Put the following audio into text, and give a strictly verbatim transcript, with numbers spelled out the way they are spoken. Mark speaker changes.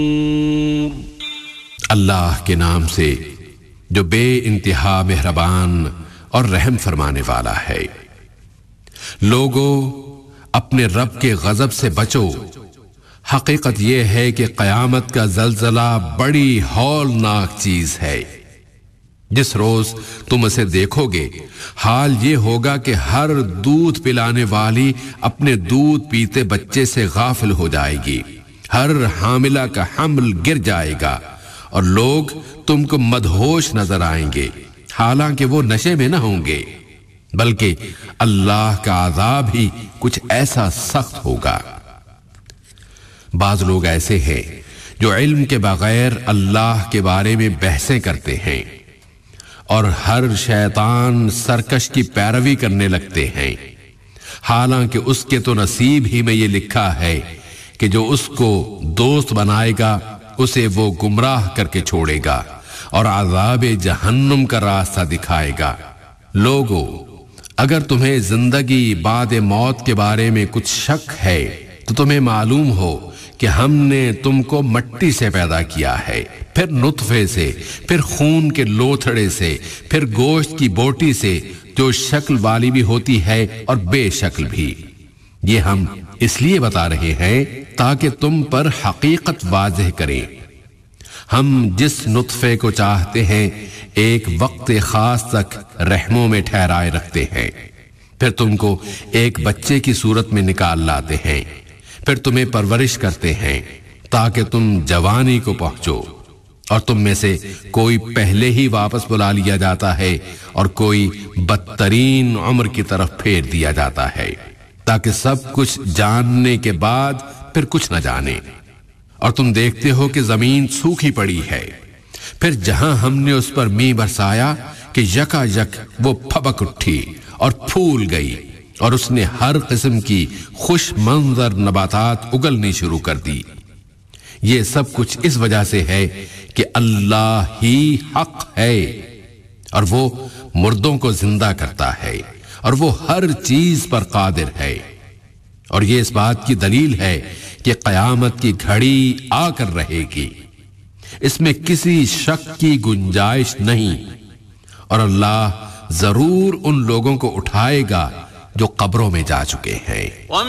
Speaker 1: اللہ کے نام سے جو بے انتہا مہربان اور رحم فرمانے والا ہے۔ لوگو اپنے رب کے غضب سے بچو، حقیقت یہ ہے کہ قیامت کا زلزلہ بڑی ہولناک چیز ہے۔ جس روز تم اسے دیکھو گے حال یہ ہوگا کہ ہر دودھ پلانے والی اپنے دودھ پیتے بچے سے غافل ہو جائے گی، ہر حاملہ کا حمل گر جائے گا اور لوگ تم کو مدہوش نظر آئیں گے، حالانکہ وہ نشے میں نہ ہوں گے، بلکہ اللہ کا عذاب ہی کچھ ایسا سخت ہوگا۔ بعض لوگ ایسے ہیں جو علم کے بغیر اللہ کے بارے میں بحثیں کرتے ہیں اور ہر شیطان سرکش کی پیروی کرنے لگتے ہیں، حالانکہ اس کے تو نصیب ہی میں یہ لکھا ہے کہ جو اس کو دوست بنائے گا اسے وہ گمراہ کر کے چھوڑے گا اور عذاب جہنم کا راستہ دکھائے گا۔ لوگو اگر تمہیں زندگی بعد موت کے بارے میں کچھ شک ہے تو تمہیں معلوم ہو کہ ہم نے تم کو مٹی سے پیدا کیا ہے، پھر نطفے سے، پھر خون کے لوتھڑے سے، پھر گوشت کی بوٹی سے جو شکل والی بھی ہوتی ہے اور بے شکل بھی۔ یہ ہم اس لیے بتا رہے ہیں تاکہ تم پر حقیقت واضح کریں۔ ہم جس نطفے کو چاہتے ہیں ایک وقت خاص تک رحموں میں ٹھہرائے رکھتے ہیں، پھر تم کو ایک بچے کی صورت میں نکال لاتے ہیں، پھر تمہیں پرورش کرتے ہیں تاکہ تم جوانی کو پہنچو، اور تم میں سے کوئی پہلے ہی واپس بلا لیا جاتا ہے اور کوئی بدترین عمر کی طرف پھیر دیا جاتا ہے، تاکہ سب کچھ جاننے کے بعد پھر کچھ نہ جانے۔ اور تم دیکھتے ہو کہ زمین سوکھی پڑی ہے، پھر جہاں ہم نے اس پر می برسایا کہ یکا یک وہ پھبک اٹھی اور پھول گئی، اور اس نے ہر قسم کی خوش منظر نباتات اگلنی شروع کر دی۔ یہ سب کچھ اس وجہ سے ہے کہ اللہ ہی حق ہے، اور وہ مردوں کو زندہ کرتا ہے، اور وہ ہر چیز پر قادر ہے۔ اور یہ اس بات کی دلیل ہے کہ قیامت کی گھڑی آ کر رہے گی، اس میں کسی شک کی گنجائش نہیں، اور اللہ ضرور ان لوگوں کو اٹھائے گا جو قبروں میں جا چکے ہیں۔